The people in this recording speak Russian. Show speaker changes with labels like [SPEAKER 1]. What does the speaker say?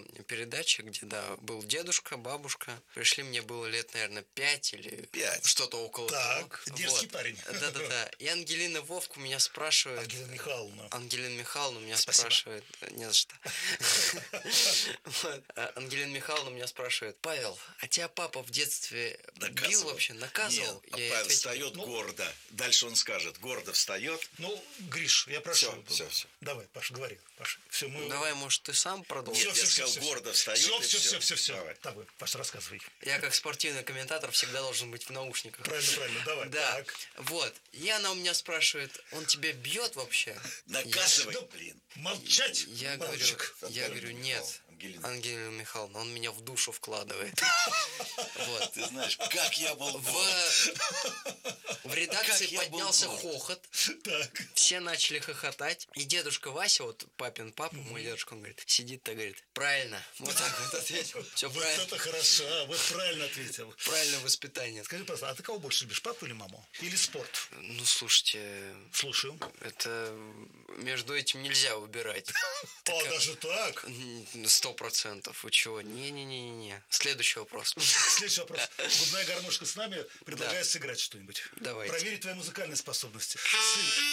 [SPEAKER 1] передача, где, да, был дедушка, бабушка. Пришли, мне было лет, наверное, 5 или
[SPEAKER 2] 5.
[SPEAKER 1] что-то около
[SPEAKER 3] Так,
[SPEAKER 1] того.
[SPEAKER 3] дерзкий
[SPEAKER 1] Вот.
[SPEAKER 3] парень.
[SPEAKER 1] Да-да-да. И Ангелина Вовку меня спрашивает...
[SPEAKER 3] Ангелина Михайловна.
[SPEAKER 1] Ангелина Михайловна меня
[SPEAKER 3] Спасибо.
[SPEAKER 1] спрашивает... Не за что. Ангелина Михайловна меня спрашивает: Павел, а тебя папа в детстве бил вообще, наказывал?
[SPEAKER 2] Нет, Павел встает гордо. Дальше он скажет, гордо встает.
[SPEAKER 3] Ну, Гриш, я прошу.
[SPEAKER 2] Все.
[SPEAKER 3] Давай, Паша, говори. Паша. Все, мы...
[SPEAKER 1] Давай, может, ты сам продолжишь?
[SPEAKER 2] Нет, я сказал, гордо встает.
[SPEAKER 3] Все. Давай, Паша, рассказывай.
[SPEAKER 1] Я как спортивный комментатор всегда должен быть в наушниках.
[SPEAKER 3] Правильно, давай.
[SPEAKER 1] Да,
[SPEAKER 3] Так.
[SPEAKER 1] вот. И она у меня спрашивает: он тебя бьет вообще?
[SPEAKER 2] Наказывай, блин.
[SPEAKER 3] Молчать,
[SPEAKER 1] Я говорю, нет, Ангелина Михайловна, он меня в душу вкладывает. Вот.
[SPEAKER 2] Ты знаешь, как я был
[SPEAKER 1] В редакции поднялся хохот.
[SPEAKER 3] Так.
[SPEAKER 1] Все начали хохотать. И дедушка Вася, вот папин папа, мой дедушка, он говорит, сидит и говорит: правильно. Вот так вот ответил. Все
[SPEAKER 3] Вот
[SPEAKER 1] правильно.
[SPEAKER 3] это хорошо, вот правильно ответил.
[SPEAKER 1] Правильное воспитание.
[SPEAKER 3] Скажи, пожалуйста, а ты кого больше любишь, папу или маму? Или спорт?
[SPEAKER 1] Ну, слушайте,
[SPEAKER 3] Слушаю.
[SPEAKER 1] это между этим нельзя выбирать.
[SPEAKER 3] Даже так?
[SPEAKER 1] 100%. Вы чего? Не-не-не-не. Следующий вопрос.
[SPEAKER 3] Следующий вопрос. Губная гармошка с нами предлагает сыграть что-нибудь.
[SPEAKER 1] Давайте.
[SPEAKER 3] Проверить твои музыкальные способности.